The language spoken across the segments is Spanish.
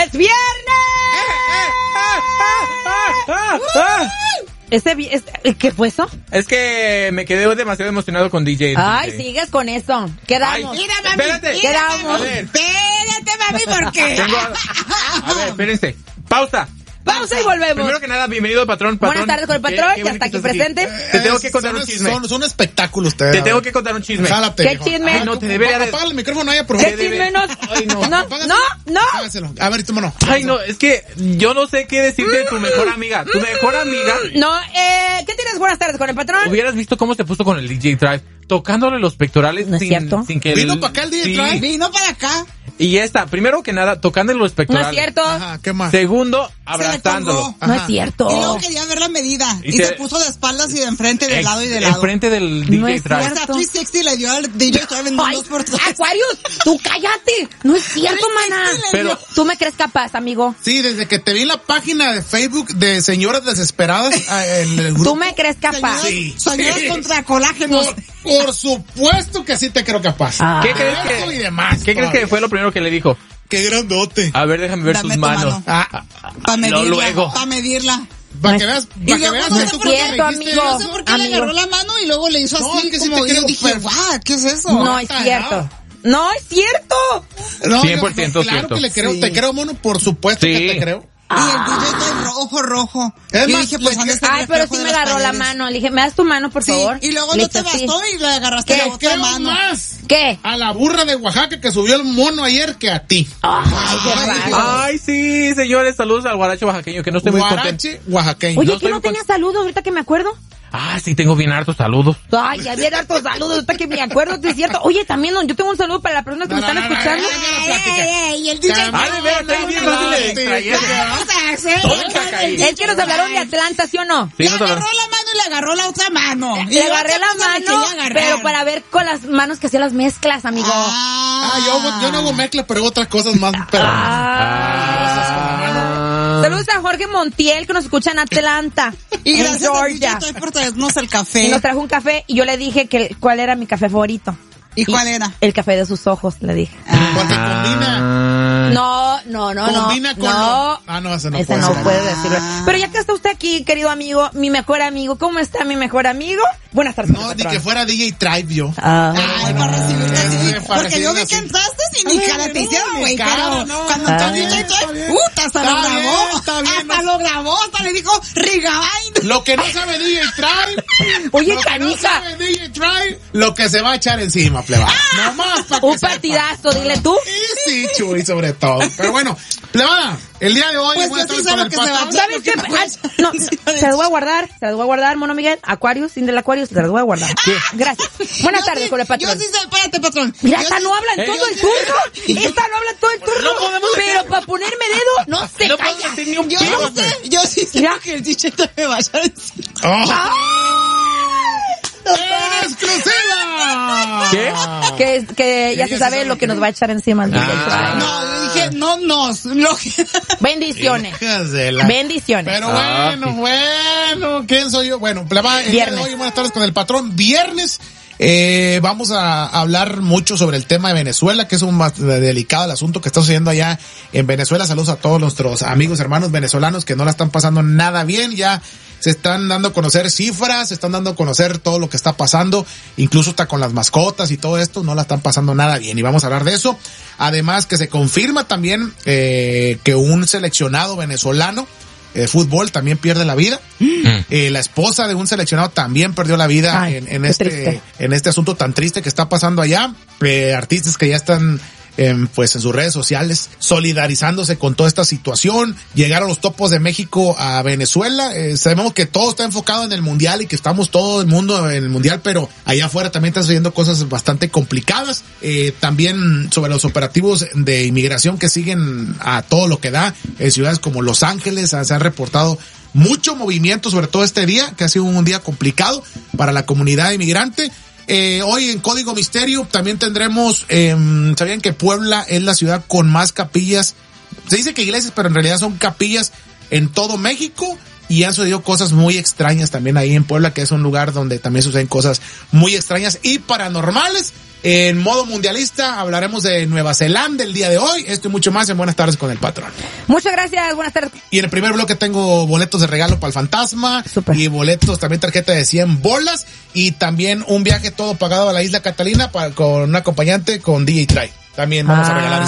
¡Es viernes! ¿Qué fue eso? Es que me quedé demasiado emocionado con DJ. Ay, sigues con eso. Quedamos. Mira, mami. Espérate. Quedamos. Espérate, mami, porque... A ver, espérense. Pausa. Pausa y volvemos. Primero que nada, bienvenido, patrón. Buenas tardes con el patrón, ya está aquí presente. Te tengo que contar un chisme. Son espectáculos ustedes. Te tengo que contar un chisme. Jálate. ¿Qué hijo. chisme? Ay, no, te debería de... Apaga el micrófono allá, por favor. ¿Qué chisme no? Ay, no. No. Apágaselo. A ver, túmano. Ay, no, es que yo no sé qué decirte de tu mejor amiga. Tu mejor amiga... No, ¿qué tienes? Buenas tardes con el patrón. Hubieras visto cómo se puso con el DJ Drive, tocándole los pectorales ¿No es cierto? sin que... ¿Vino para acá el DJ Drive? Vino para acá. Y esta, primero que nada, tocándole los No pectorales. es cierto. Ajá, ¿qué más? Segundo, Se le abrazándolo. colgó. No es Ajá. cierto. Y luego quería ver la medida. Y Y se- se puso de espaldas y de enfrente, de lado y de lado. Enfrente del DJ No es Drive. cierto. Hasta 360 le dio al DJ Drive en Ay, dos por tres. Aquarius, tú cállate. No es cierto, maná. Pero- ¿Tú me crees capaz, amigo? Sí, desde que te vi en la página de Facebook de Señoras Desesperadas en el grupo. ¿Tú me crees capaz? Sí. Señoras contra colágenos. Por supuesto que sí te creo capaz. Ah. ¿Qué crees Eso y que, demás, ¿qué crees que todavía. fue lo primero que le dijo? Qué grandote. A ver, déjame ver Dame sus tu manos. mano. Ah, Para medirla. luego. Para medirla. para que veas, Y para que luego veas no esto sé que por qué, dijiste, amigo. No sé por qué le Amigo. agarró la mano y luego le hizo No, así es que sí como te yo creo dije, perfecto. "Guau, ¿qué es eso?" No es cierto. No es cierto. No, 100% claro cierto. que le creo, Sí. te creo, mono, por supuesto Sí. que te creo. Y el DJ está rojo. Es Yo más, dije, pues, le- han de ser Ay, pero reflejo sí de me las agarró la paredes. mano. Le dije, ¿me das tu mano, por Sí, favor? y luego Le no te hice así. bastó y le agarraste ¿Qué? la otra Creo mano. más ¿Qué? a la burra de Oaxaca que subió el mono ayer que a ti. Ay, qué raro. Ay, sí, señores, saludos al guaracho oaxaqueño, que no estoy muy contento. Guarache oaxaqueño. Oye, no ¿que estoy no muy tenía saludos ahorita que me acuerdo? Ah, sí, tengo bien hartos saludos. Ay, ya bien hartos saludos, ahorita que me acuerdo, ¿sí es cierto? Oye, también, yo tengo un saludo para las personas que me están escuchando. Y el DJ Ah, de veras, está bien fácil de distraer. Todo en cacaí. Es que nos hablaron de Atlanta, ¿sí o no? Sí, Le nos agarró hablaron. la mano y le agarró la otra mano. Y Le yo agarré otra la cosa le mano, quería agarrar. pero para ver con las manos que hacía las mezclas, amigo. Yo no hago mezcla, pero otras cosas más. Pero, Saludos a Jorge Montiel, que nos escucha en Atlanta, Y en gracias al DJ Georgia. Drive por traernos el café. Y nos trajo un café y yo le dije que cuál era mi café favorito. ¿Y cuál era? El café de sus ojos, le dije. porque combina. No. Combina con no. lo- Ah, no, ese no Ese puede no ser. puede decirlo. Pero ya que está usted aquí, querido amigo, mi mejor amigo, ¿cómo está mi mejor amigo? Buenas tardes. No, ni patrón. que fuera DJ Tribe yo. Ay, para recibirte así. para Porque yo vi recibirte que así. entraste y ni cara te hicieron, güey. cara, Pero no. cuando entró el Ay. DJ Drive, hasta lo Está bien, grabó. está bien, Hasta no. lo grabó, hasta le dijo Rigabain. Lo que no sabe DJ Tribe. Oye, lo que no canija. sabe DJ Tribe. Lo que se va a echar encima, plebada. Nomás para que Un sepa. partidazo, dile tú. Y sí, Chuy, sobre todo. Pero bueno, plebada, el día de hoy Pues voy a yo sí estar sé con lo el que se va a patrón. echar. ¿Sabes qué? Lo que me Ah, no, se las voy a guardar, mono Miguel. Aquarius, sin del Aquarius, se las voy a guardar. Gracias. Buenas Yo tardes sí- con el patrón. Yo sí sé, espérate, patrón. Mira, Yo esta sí- no habla en todo el turno. Esta no habla en todo el turno. No podemos- Pero para ponerme dedo, no se No calla. podemos decir ni un Yo pelo. sí sé, yo sí sé Mira. que el DJ Drive me va a echar encima. Ah. ¡En exclusiva! Que ya se sabe lo que nos va a echar encima el DJ Ah. Drive. No, yo dije, no nos. Lo que... Bendiciones. Hijas de la- Bendiciones. Pero Ah, bueno, ¿quién soy yo? Bueno, plebada, el día de Viernes. hoy, buenas tardes con el patrón. Viernes, vamos a hablar mucho sobre el tema de Venezuela, que es un más delicado el asunto que está sucediendo allá en Venezuela. Saludos a todos nuestros amigos, hermanos venezolanos que no la están pasando nada bien. Ya se están dando a conocer cifras, se están dando a conocer todo lo que está pasando, incluso hasta con las mascotas y todo esto, no la están pasando nada bien. Y vamos a hablar de eso. Además que se confirma también que un seleccionado venezolano de fútbol también pierde la vida. La esposa de un seleccionado también perdió la vida. Ay, en qué triste. este asunto tan triste que está pasando allá. Artistas que ya están pues en sus redes sociales solidarizándose con toda esta situación. Llegaron los topos de México a Venezuela. Sabemos que todo está enfocado en el mundial y que estamos todo el mundo en el mundial, pero allá afuera también están sucediendo cosas bastante complicadas. También sobre los operativos de inmigración que siguen a todo lo que da en ciudades como Los Ángeles. Se han reportado mucho movimiento, sobre todo este día, que ha sido un día complicado para la comunidad inmigrante. Hoy en Código Misterio también tendremos, ¿sabían que Puebla es la ciudad con más capillas? Se dice que iglesias, pero en realidad son capillas en todo México. y han sucedido cosas muy extrañas también ahí en Puebla, que es un lugar donde también suceden cosas muy extrañas y paranormales. En modo mundialista hablaremos de Nueva Zelanda el día de hoy. Esto y mucho más en Buenas Tardes con el Patrón. Muchas gracias, buenas tardes. Y en el primer bloque tengo boletos de regalo para el Fantasma. Súper. Y boletos, también tarjeta de 100 bolas. Y también un viaje todo pagado a la Isla Catalina con un acompañante con DJ Try. También vamos a regalar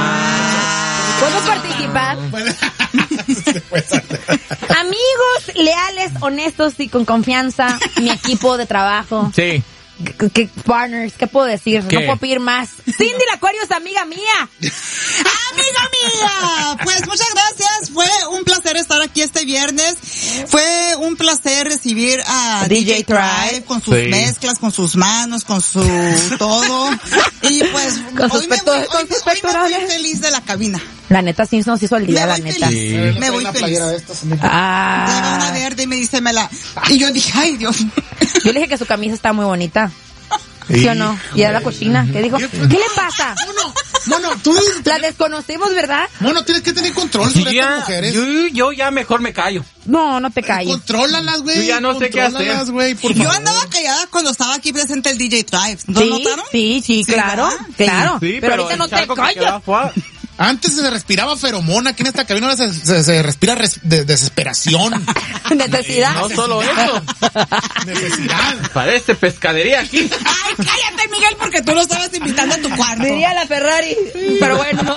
¿Puedo participar? Amigos leales, honestos y con confianza, mi equipo de trabajo. Sí. ¿Qué partners? ¿Qué puedo decir? ¿Qué? No puedo pedir más. Cindy la Aquarius es amiga mía. ¡Amiga mía! Pues muchas gracias. Fue un placer estar aquí este viernes. Fue un placer recibir a DJ Tribe con sus mezclas, con sus manos, con su todo. Y pues Con sus hoy me pectorales. voy feliz de la cabina. La neta, sí nos hizo el día, la neta. Sí. Me voy una feliz. playera de estas. Lleva una verde y me dice, y yo dije, ay Dios. Yo le dije que su camisa está muy bonita. ¿Sí o no? Y era la cochina. ¿Qué dijo? ¿Qué le pasa? Mono, tú La desconocemos, ¿verdad? Mono, tienes que tener control sobre estas mujeres. Yo ya mejor me callo. No te calles. Contrólalas, güey. Yo ya no sé qué hacer. Contrólalas, güey, por Yo favor. andaba callada cuando estaba aquí presente el DJ Tribe. ¿No notaron? Sí, claro, ¿verdad? claro. Sí, pero ahorita el no te charco que callas. quedaba afuera- Antes se respiraba feromona, aquí en esta cabina ahora se respira desesperación. Necesidad. No solo eso. Necesidad. Parece pescadería aquí. Ay, cállate, Miguel, porque tú lo estabas invitando a tu cuarto. Diría la Ferrari. Pero bueno.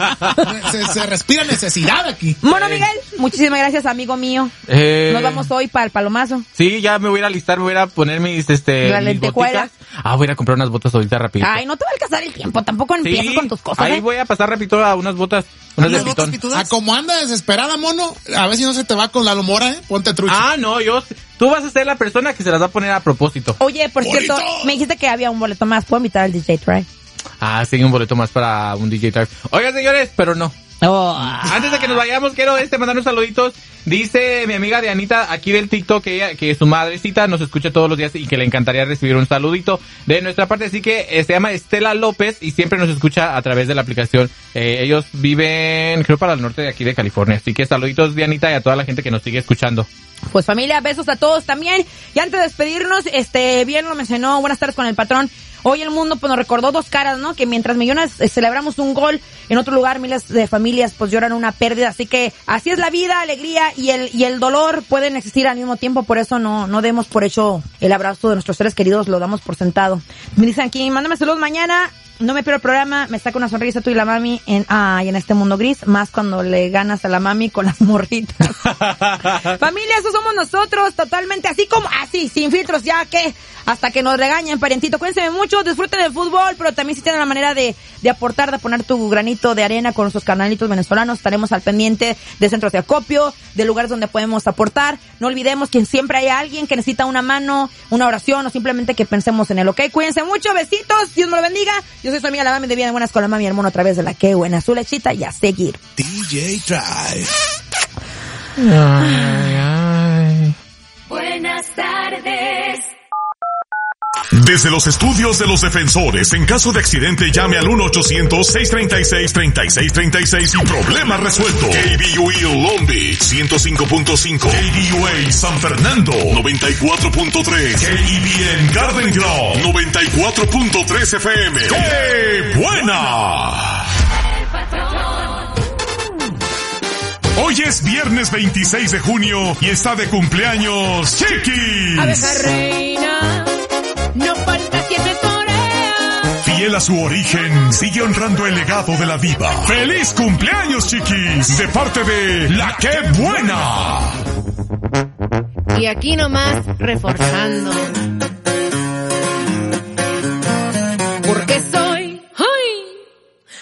Se respira necesidad aquí. Bueno, Miguel, muchísimas gracias, amigo mío. Nos vamos hoy para el Palomazo. Sí, ya me voy a ir a alistar, me voy a ir a poner mis, mis lentejuelas. botitas. Voy a ir a comprar unas botas ahorita rápido. Ay, no te va a alcanzar el tiempo. Tampoco empieces con tus cosas. Ahí voy a pasar rapidito a unas botas. Unas de ¿Unas botas pitón. pitudas? Como anda desesperada, mono, a ver si no se te va con la lomora, Ponte trucha. Ah, no, tú vas a ser la persona que se las va a poner a propósito. Oye, por ¡Bonito! cierto, me dijiste que había un boleto más. ¿Puedo invitar al DJ Try? Sí, un boleto más para un DJ Type. Oigan, señores, pero no. Antes de que nos vayamos, quiero mandar unos saluditos. Dice mi amiga Dianita aquí del TikTok que su madrecita nos escucha todos los días y que le encantaría recibir un saludito de nuestra parte. Así que se llama Estela López y siempre nos escucha a través de la aplicación. Ellos viven, creo, para el norte de aquí de California. Así que saluditos, Dianita, y a toda la gente que nos sigue escuchando. Pues familia, besos a todos también. Y antes de despedirnos, bien lo mencionó, Buenas Tardes con el Patrón. Hoy el mundo pues nos recordó dos caras, ¿no? Que mientras millones celebramos un gol, en otro lugar miles de familias pues lloran una pérdida. Así que así es la vida, alegría y el dolor pueden existir al mismo tiempo. Por eso no demos por hecho el abrazo de nuestros seres queridos, lo damos por sentado. Me dicen aquí, mándame saludos mañana. No me pierdo el programa, me saca una sonrisa tú y la mami en este mundo gris, más cuando le ganas a la mami con las morritas. Familia, eso somos nosotros, totalmente así, sin filtros, ya que hasta que nos regañen, parientito. Cuídense mucho, disfruten del fútbol, pero también si tienen la manera de aportar, de poner tu granito de arena con nuestros canalitos venezolanos, estaremos al pendiente de centros de acopio, de lugares donde podemos aportar. No olvidemos que siempre hay alguien que necesita una mano, una oración o simplemente que pensemos en él, ¿ok? Cuídense mucho, besitos, Dios me lo bendiga. Yo soy su amiga la mami de Vida de Buenas con la mami y el mono a través de la que buena, su lechita y a seguir. DJ Drive. Buenas tardes. Desde los estudios de los defensores, en caso de accidente llame al 1-800-636-3636 y problema resuelto. KBUE Long Beach 105.5, KBUA San Fernando 94.3, KEBN Garden Grove 94.3 FM. ¡Qué buena! Hoy es viernes 26 de junio y está de cumpleaños Chiquis. Abeja reina, no falta siempre torea. Fiel a su origen, sigue honrando el legado de la diva. ¡Feliz cumpleaños, Chiquis! De parte de La Que Buena. Y aquí nomás reforzando.